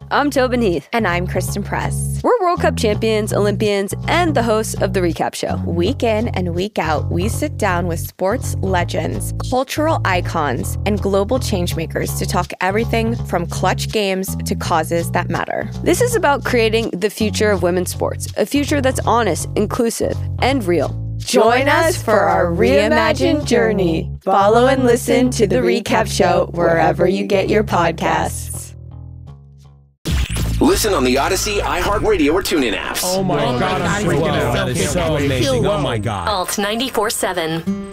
I'm Tobin Heath. And I'm Kristen Press. We're World Cup champions, Olympians, and the hosts of The Recap Show. Week in and week out, we sit down with sports legends, cultural icons, and global changemakers to talk everything from clutch games to causes that matter. This is about creating the future of women's sports, a future that's honest, inclusive, and real. Join us for our reimagined journey. Follow and listen to The Recap Show wherever you get your podcasts. Listen on the Odyssey, iHeartRadio, or TuneIn apps. Oh my God, I'm freaking out. That is so amazing. Oh my God. Alt 94.7.